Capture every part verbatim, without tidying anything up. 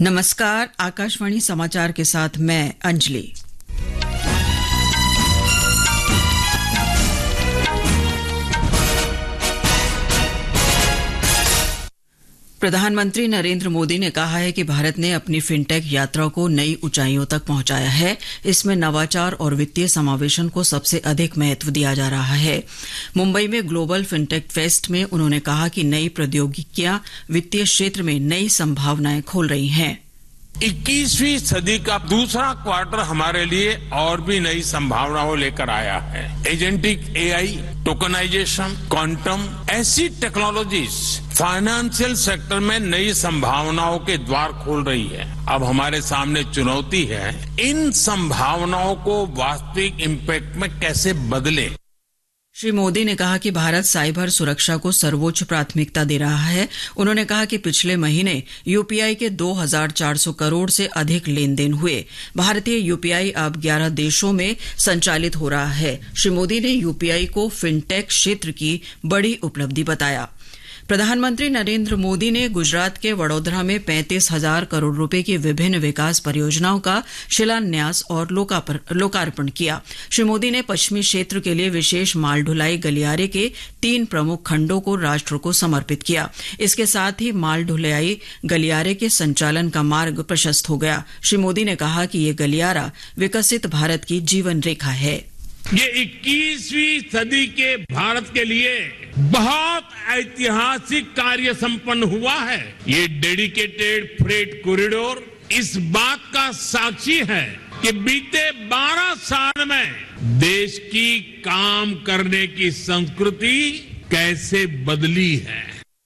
नमस्कार, आकाशवाणी समाचार के साथ मैं अंजलि। प्रधानमंत्री नरेंद्र मोदी ने कहा है कि भारत ने अपनी फिनटेक यात्रा को नई ऊंचाइयों तक पहुंचाया है। इसमें नवाचार और वित्तीय समावेशन को सबसे अधिक महत्व दिया जा रहा है। मुंबई में ग्लोबल फिनटेक फेस्ट में उन्होंने कहा कि नई प्रौद्योगिकियां वित्तीय क्षेत्र में नई संभावनाएं खोल रही हैं। इक्कीसवीं सदी का दूसरा क्वार्टर हमारे लिए और भी नई संभावनाओं लेकर आया है। एजेंटिक एआई, टोकनाइजेशन, क्वांटम, ऐसी टेक्नोलॉजीज फाइनेंशियल सेक्टर में नई संभावनाओं के द्वार खोल रही है। अब हमारे सामने चुनौती है इन संभावनाओं को वास्तविक इम्पैक्ट में कैसे बदले। श्री मोदी ने कहा कि भारत साइबर सुरक्षा को सर्वोच्च प्राथमिकता दे रहा है। उन्होंने कहा कि पिछले महीने यूपीआई के दो हज़ार चार सौ करोड़ से अधिक लेन देन हुए। भारतीय यूपीआई अब ग्यारह देशों में संचालित हो रहा है। श्री मोदी ने यूपीआई को फिनटेक क्षेत्र की बड़ी उपलब्धि बताया। प्रधानमंत्री नरेंद्र मोदी ने गुजरात के वडोदरा में पैंतीस हजार करोड़ रुपए की विभिन्न विकास परियोजनाओं का शिलान्यास और लोकार्पण किया। श्री मोदी ने पश्चिमी क्षेत्र के लिए विशेष माल ढुलाई गलियारे के तीन प्रमुख खंडों को राष्ट्र को समर्पित किया। इसके साथ ही माल ढुलाई गलियारे के संचालन का मार्ग प्रशस्त हो गया। श्री मोदी ने कहा कि ये गलियारा विकसित भारत की जीवन रेखा है। ये इक्कीसवीं सदी के भारत के लिए बहुत ऐतिहासिक कार्य संपन्न हुआ है। ये डेडिकेटेड फ्रेट कॉरिडोर इस बात का साक्षी है कि बीते बारह साल में देश की काम करने की संस्कृति कैसे बदली है।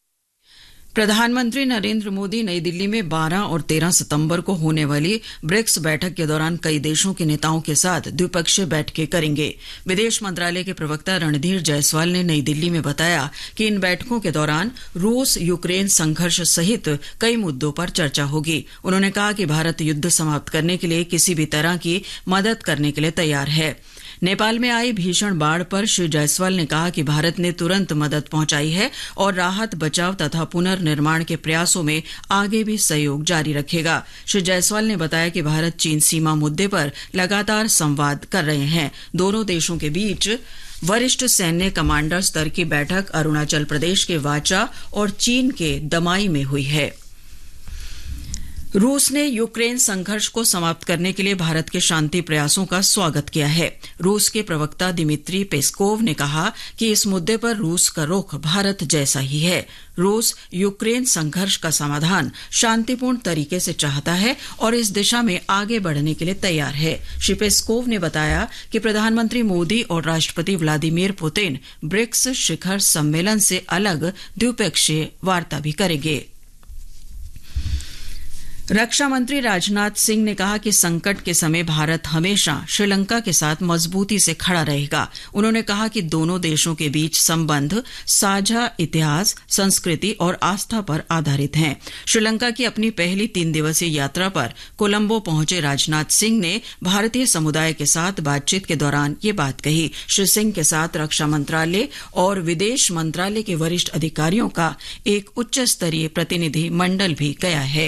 प्रधानमंत्री नरेंद्र मोदी नई दिल्ली में बारह और तेरह सितंबर को होने वाली ब्रिक्स बैठक के दौरान कई देशों के नेताओं के साथ द्विपक्षीय बैठकें करेंगे। विदेश मंत्रालय के प्रवक्ता रणधीर जायसवाल ने नई दिल्ली में बताया कि इन बैठकों के दौरान रूस यूक्रेन संघर्ष सहित कई मुद्दों पर चर्चा होगी। उन्होंने कहा कि भारत युद्ध समाप्त करने के लिए किसी भी तरह की मदद करने के लिए तैयार है। नेपाल में आई भीषण बाढ़ पर श्री जायसवाल ने कहा कि भारत ने तुरंत मदद पहुंचाई है और राहत बचाव तथा पुनर्निर्माण के प्रयासों में आगे भी सहयोग जारी रखेगा। श्री जायसवाल ने बताया कि भारत चीन सीमा मुद्दे पर लगातार संवाद कर रहे हैं। दोनों देशों के बीच वरिष्ठ सैन्य कमांडर स्तर की बैठक अरुणाचल प्रदेश के वाचा और चीन के दमाई में हुई है। रूस ने यूक्रेन संघर्ष को समाप्त करने के लिए भारत के शांति प्रयासों का स्वागत किया है। रूस के प्रवक्ता दिमित्री पेस्कोव ने कहा कि इस मुद्दे पर रूस का रुख भारत जैसा ही है। रूस यूक्रेन संघर्ष का समाधान शांतिपूर्ण तरीके से चाहता है और इस दिशा में आगे बढ़ने के लिए तैयार है। श्री पेस्कोव ने बताया कि प्रधानमंत्री मोदी और राष्ट्रपति व्लादिमीर पुतिन ब्रिक्स शिखर सम्मेलन से अलग द्विपक्षीय वार्ता भी करेंगे। रक्षा मंत्री राजनाथ सिंह ने कहा कि संकट के समय भारत हमेशा श्रीलंका के साथ मजबूती से खड़ा रहेगा। उन्होंने कहा कि दोनों देशों के बीच संबंध साझा इतिहास, संस्कृति और आस्था पर आधारित हैं। श्रीलंका की अपनी पहली तीन दिवसीय यात्रा पर कोलंबो पहुंचे राजनाथ सिंह ने भारतीय समुदाय के साथ बातचीत के दौरान ये बात कही। श्री सिंह के साथ रक्षा मंत्रालय और विदेश मंत्रालय के वरिष्ठ अधिकारियों का एक उच्च स्तरीय प्रतिनिधि मंडल भी गया है।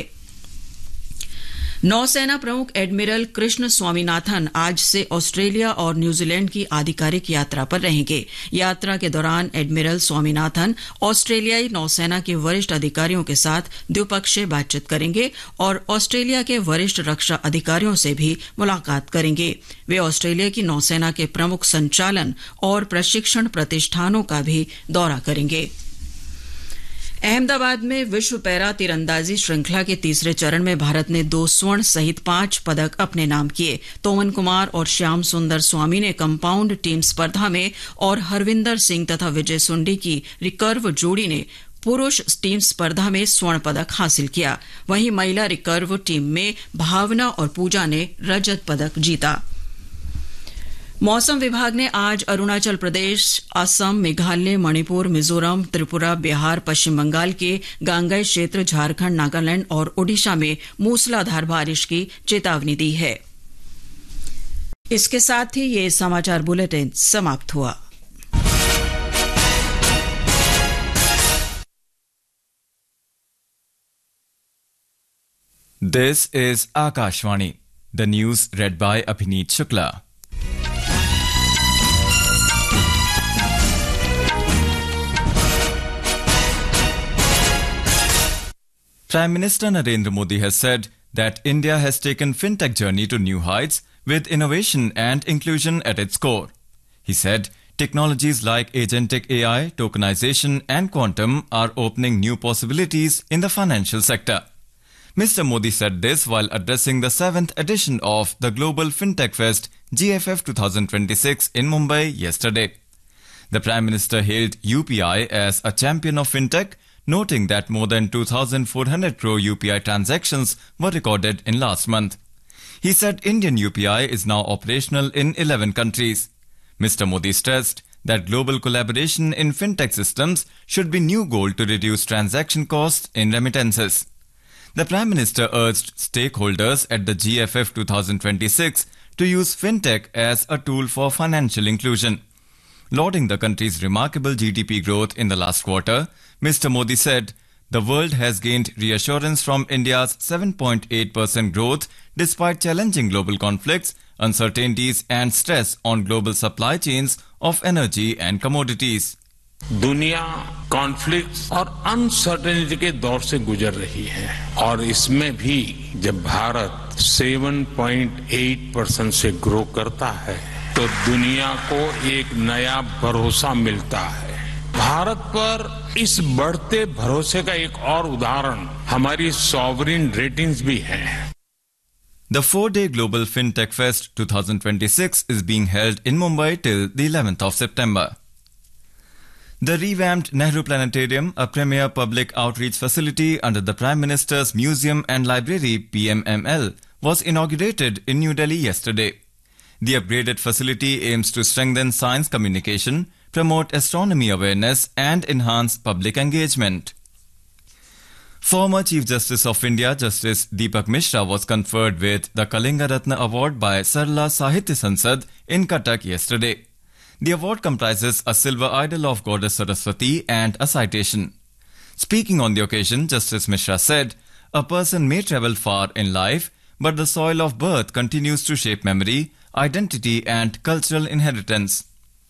नौसेना प्रमुख एडमिरल कृष्ण स्वामीनाथन आज से ऑस्ट्रेलिया और न्यूजीलैंड की आधिकारिक यात्रा पर रहेंगे। यात्रा के दौरान एडमिरल स्वामीनाथन ऑस्ट्रेलियाई नौसेना के वरिष्ठ अधिकारियों के साथ द्विपक्षीय बातचीत करेंगे और ऑस्ट्रेलिया के वरिष्ठ रक्षा अधिकारियों से भी मुलाकात करेंगे। वे ऑस्ट्रेलिया की नौसेना के प्रमुख संचालन और प्रशिक्षण प्रतिष्ठानों का भी दौरा करेंगे। अहमदाबाद में विश्व पैरा तीरंदाजी श्रृंखला के तीसरे चरण में भारत ने दो स्वर्ण सहित पांच पदक अपने नाम किए। तोमन कुमार और श्याम सुंदर स्वामी ने कंपाउंड टीम स्पर्धा में और हरविंदर सिंह तथा विजय सुंडी की रिकर्व जोड़ी ने पुरुष टीम स्पर्धा में स्वर्ण पदक हासिल किया। वहीं महिला रिकर्व टीम में भावना और पूजा ने रजत पदक जीता। मौसम विभाग ने आज अरुणाचल प्रदेश, असम, मेघालय, मणिपुर, मिजोरम, त्रिपुरा, बिहार, पश्चिम बंगाल के गांगेय क्षेत्र, झारखंड, नागालैंड और ओडिशा में मूसलाधार बारिश की चेतावनी दी है। इसके साथ ही ये समाचार बुलेटिन समाप्त हुआ। This is Akashvani. The news read by Abhineet Shukla. Prime Minister Narendra Modi has said that India has taken fintech journey to new heights with innovation and inclusion at its core. He said technologies like agentic A I, tokenization and quantum are opening new possibilities in the financial sector. Mister Modi said this while addressing the seventh edition of the Global Fintech Fest G F F twenty twenty-six in Mumbai yesterday. The Prime Minister hailed U P I as a champion of fintech, noting that more than two thousand four hundred crore U P I transactions were recorded in last month. He said Indian U P I is now operational in eleven countries. Mister Modi stressed that global collaboration in fintech systems should be new goal to reduce transaction costs in remittances. The Prime Minister urged stakeholders at the G F F twenty twenty-six to use fintech as a tool for financial inclusion. Lauding the country's remarkable G D P growth in the last quarter, Mister Modi said, the world has gained reassurance from India's seven point eight percent growth despite challenging global conflicts, uncertainties and stress on global supply chains of energy and commodities. दुनिया conflicts और uncertainty के दौर से गुजर रही है और इसमें भी जब भारत सात पॉइंट आठ परसेंट से ग्रो करता है तो दुनिया को एक नया भरोसा मिलता है। भारत पर इस बढ़ते भरोसे का एक और उदाहरण हमारी सॉवरिन रेटिंग्स भी है। The four-day Global Fintech Fest twenty twenty-six is being held in Mumbai till the eleventh of September. The revamped Nehru Planetarium, a premier public outreach facility under the Prime Minister's Museum and Library P M M L, was inaugurated in New Delhi yesterday. The upgraded facility aims to strengthen science communication, promote astronomy awareness and enhance public engagement. Former Chief Justice of India, Justice Deepak Mishra, was conferred with the Kalinga Ratna Award by Sarla Sahitya Sansad in Cuttack yesterday. The award comprises a silver idol of Goddess Saraswati and a citation. Speaking on the occasion, Justice Mishra said, a person may travel far in life, but the soil of birth continues to shape memory, identity and cultural inheritance.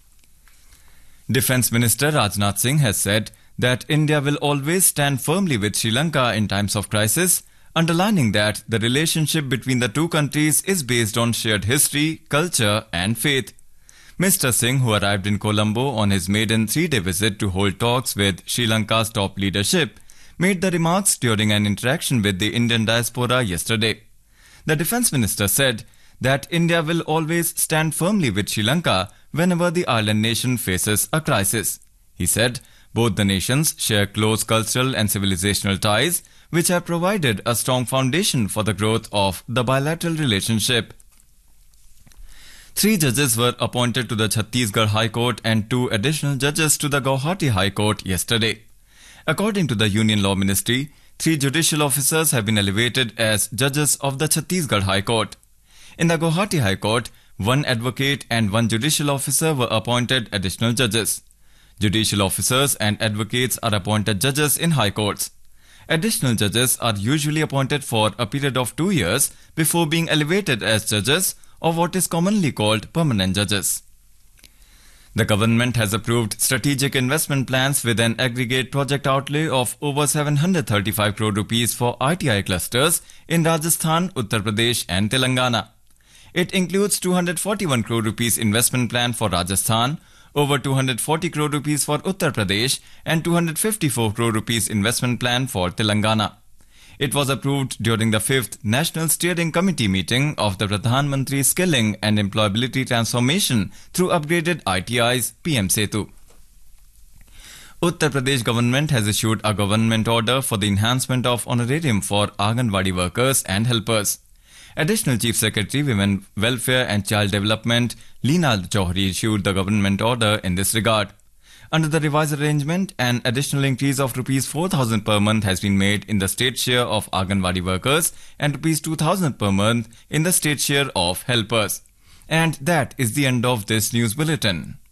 Defence Minister Rajnath Singh has said that India will always stand firmly with Sri Lanka in times of crisis, underlining that the relationship between the two countries is based on shared history, culture and faith. Mister Singh, who arrived in Colombo on his maiden three-day visit to hold talks with Sri Lanka's top leadership, made the remarks during an interaction with the Indian diaspora yesterday. The Defence Minister said that India will always stand firmly with Sri Lanka whenever the island nation faces a crisis. He said both the nations share close cultural and civilizational ties, which have provided a strong foundation for the growth of the bilateral relationship. Three judges were appointed to the Chhattisgarh High Court and two additional judges to the Guwahati High Court yesterday. According to the Union Law Ministry, three judicial officers have been elevated as judges of the Chhattisgarh High Court. In the Guwahati High Court, one advocate and one judicial officer were appointed additional judges. Judicial officers and advocates are appointed judges in high courts. Additional judges are usually appointed for a period of two years before being elevated as judges, or what is commonly called permanent judges. The government has approved strategic investment plans with an aggregate project outlay of over seven hundred thirty-five crore rupees for I T I clusters in Rajasthan, Uttar Pradesh and Telangana. It includes two hundred forty-one crore rupees investment plan for Rajasthan, over two hundred forty crore rupees for Uttar Pradesh and two hundred fifty-four crore rupees investment plan for Telangana. It was approved during the fifth National Steering Committee meeting of the Pradhan Mantri Skilling and Employability Transformation through upgraded I T Is P M Setu. Uttar Pradesh government has issued a government order for the enhancement of honorarium for Anganwadi workers and helpers. Additional Chief Secretary, Women Welfare and Child Development, Leena Chowdhury, issued the government order in this regard. Under the revised arrangement, an additional increase of rupees four thousand per month has been made in the state share of Anganwadi workers and rupees two thousand per month in the state share of helpers. And that is the end of this news bulletin.